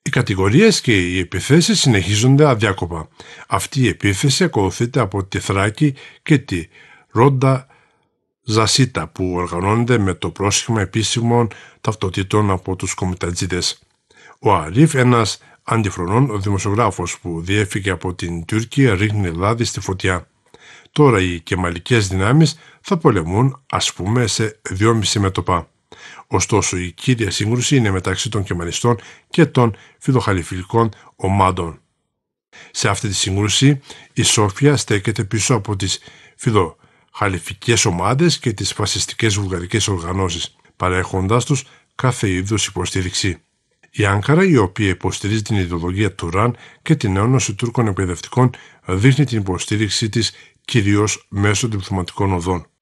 Οι κατηγορίες και οι επιθέσεις συνεχίζονται αδιάκοπα. Αυτή η επίθεση ακολουθείται από τη Θράκη και τη Ρόντα Ζασίτα, που οργανώνεται με το πρόσχημα επίσημων ταυτοτήτων από τους κομιτατζίδες. Ο Αρίφ, ένας αντιφρονών δημοσιογράφος που διέφυγε από την Τουρκία, ρίχνει λάδι στη φωτιά. Τώρα οι κεμαλικές δυνάμεις θα πολεμούν, ας πούμε, σε 2,5 μέτωπα. Ωστόσο, η κύρια σύγκρουση είναι μεταξύ των κεμαλιστών και των φιλοχαλιφικών ομάδων. Σε αυτή τη σύγκρουση, η Σόφια στέκεται πίσω από τις φιλοχαλιφικές ομάδες και τις φασιστικές βουλγαρικές οργανώσεις, παρέχοντάς τους κάθε είδους υποστήριξη. Η Άνκαρα, η οποία υποστηρίζει την ιδεολογία του Ραν και την Ένωση Τούρκων Εκπαιδευτικών, δείχνει την υποστήριξή της κυρίως μέσω διπλωματικών οδών.